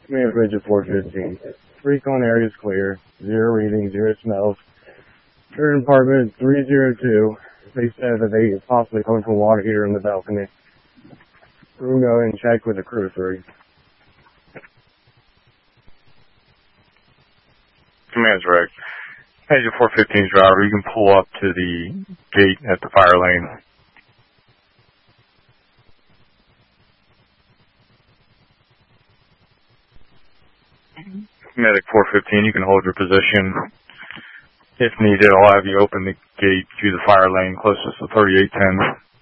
Command Bridge at 415. Recon area is clear. 0 reading, 0 smells. Current apartment 302. They said that they possibly coming from water heater in the balcony. We'll go and check with the crew 3. Command's right. Agent 415's driver, you can pull up to the gate at the fire lane. Medic 415, you can hold your position. If needed, I'll have you open the gate to the fire lane closest to 3810.